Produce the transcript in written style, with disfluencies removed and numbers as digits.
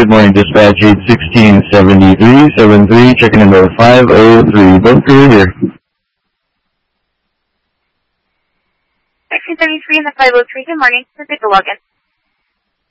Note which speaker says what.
Speaker 1: Good morning, dispatch 816-7373, check number 503. Both crew here.
Speaker 2: Section 33 in the 503, good morning. This is the login.